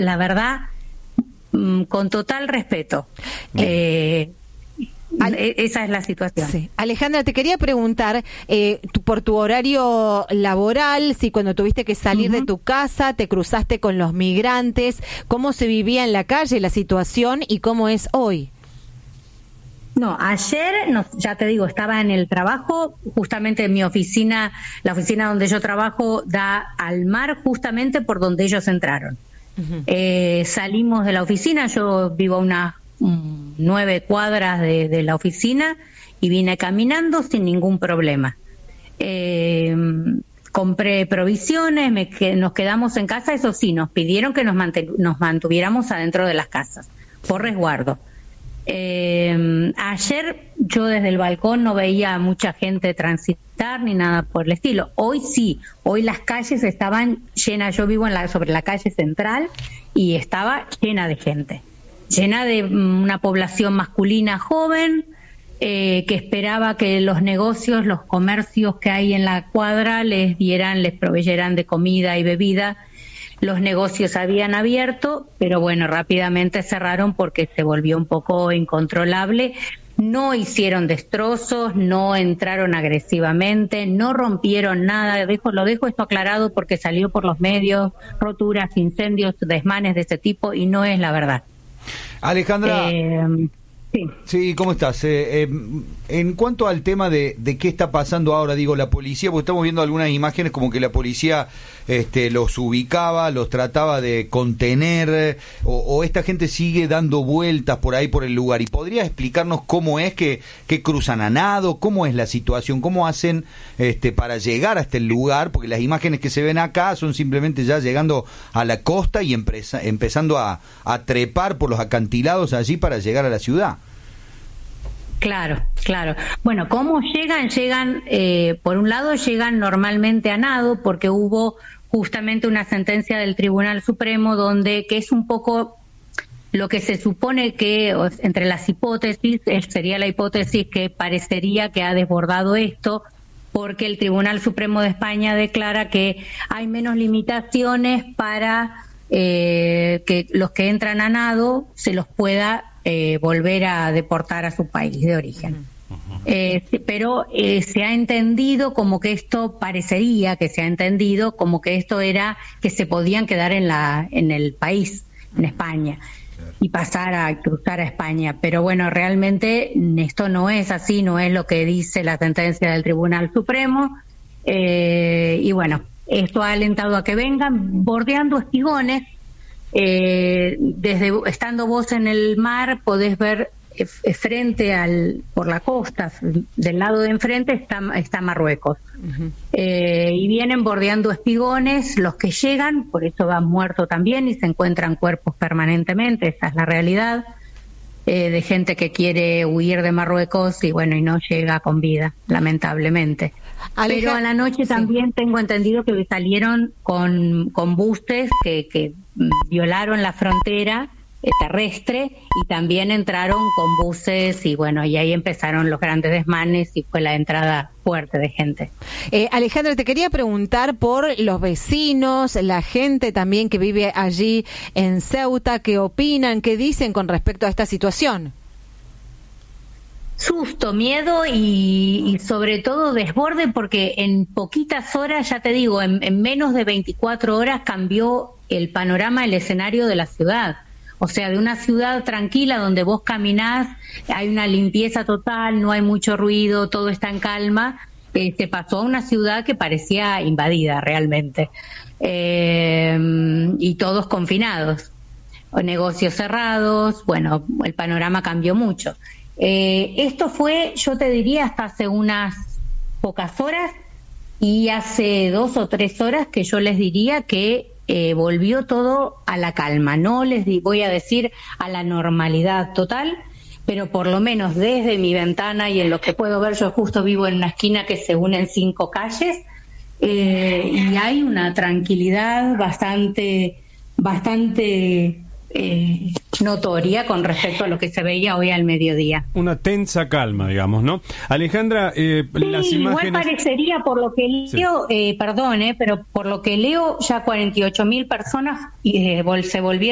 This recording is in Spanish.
la verdad, con total respeto. Esa es la situación. Sí. Alejandra, te quería preguntar por tu horario laboral, si cuando tuviste que salir de tu casa te cruzaste con los migrantes, cómo se vivía en la calle la situación y cómo es hoy. No, ayer, ya te digo, estaba en el trabajo, justamente en mi oficina, la oficina donde yo trabajo da al mar justamente por donde ellos entraron. Salimos de la oficina, yo vivo a unas 9 cuadras de la oficina y vine caminando sin ningún problema. Compré provisiones, nos quedamos en casa, eso sí, nos pidieron que nos mantuviéramos adentro de las casas, por resguardo. Ayer yo desde el balcón no veía a mucha gente transitar ni nada por el estilo. Hoy sí, hoy las calles estaban llenas, yo vivo sobre la calle central y estaba llena de gente, llena de una población masculina joven que esperaba que los negocios, los comercios que hay en la cuadra les proveyeran de comida y bebida. Los negocios habían abierto, pero bueno, rápidamente cerraron porque se volvió un poco incontrolable. No hicieron destrozos, no entraron agresivamente, no rompieron nada. Lo dejo esto aclarado porque salió por los medios, roturas, incendios, desmanes de ese tipo, y no es la verdad. Alejandra, sí. Sí, ¿cómo estás? En cuanto al tema de qué está pasando ahora, digo, la policía, porque estamos viendo algunas imágenes como que la policía los ubicaba, los trataba de contener, o esta gente sigue dando vueltas por ahí por el lugar. ¿Y podrías explicarnos cómo es que cruzan a nado? ¿Cómo es la situación? ¿Cómo hacen para llegar hasta el lugar? Porque las imágenes que se ven acá son simplemente ya llegando a la costa y empezando a trepar por los acantilados allí para llegar a la ciudad. Claro. Bueno, ¿cómo llegan? Por un lado, llegan normalmente a nado porque hubo justamente una sentencia del Tribunal Supremo que es un poco lo que se supone que, entre las hipótesis, sería la hipótesis que parecería que ha desbordado esto, porque el Tribunal Supremo de España declara que hay menos limitaciones para que los que entran a nado se los pueda volver a deportar a su país de origen. Pero se ha entendido como que esto parecería que se ha entendido como que esto era que se podían quedar en el país, en España, y pasar a cruzar a España. Pero bueno, realmente esto no es así, no es lo que dice la sentencia del Tribunal Supremo. Y bueno, esto ha alentado a que vengan bordeando espigones. Estando vos en el mar podés ver por la costa, del lado de enfrente está Marruecos. Y vienen bordeando espigones los que llegan, por eso van muertos también y se encuentran cuerpos permanentemente, esa es la realidad, de gente que quiere huir de Marruecos y bueno, y no llega con vida, lamentablemente. Pero a la noche también tengo entendido que salieron con buses que violaron la frontera terrestre y también entraron con buses y bueno, y ahí empezaron los grandes desmanes y fue la entrada fuerte de gente. Alejandra, te quería preguntar por los vecinos, la gente también que vive allí en Ceuta, ¿qué opinan, qué dicen con respecto a esta situación? Susto, miedo y sobre todo desborde, porque en poquitas horas, ya te digo, en menos de 24 horas cambió el panorama, el escenario de la ciudad. O sea, de una ciudad tranquila donde vos caminás, hay una limpieza total, no hay mucho ruido, todo está en calma, se pasó a una ciudad que parecía invadida realmente, y todos confinados, negocios cerrados, bueno, el panorama cambió mucho. Esto fue, yo te diría, hasta hace unas pocas horas, y hace 2 o 3 horas que yo les diría que volvió todo a la calma. No les voy a decir a la normalidad total, pero por lo menos desde mi ventana y en lo que puedo ver, yo justo vivo en una esquina que se unen 5 calles, y hay una tranquilidad bastante notoria con respecto a lo que se veía hoy al mediodía. Una tensa calma, digamos, ¿no? Alejandra, las imágenes... Igual parecería, por lo que leo, pero por lo que leo, ya 48.000 personas se volvieron